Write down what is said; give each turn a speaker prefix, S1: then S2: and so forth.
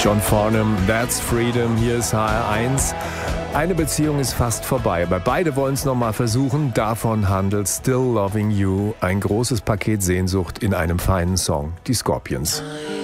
S1: John Farnham, That's Freedom, hier ist HR1. Eine Beziehung ist fast vorbei, aber beide wollen es nochmal versuchen. Davon handelt Still Loving You, ein großes Paket Sehnsucht in einem feinen Song, die Scorpions.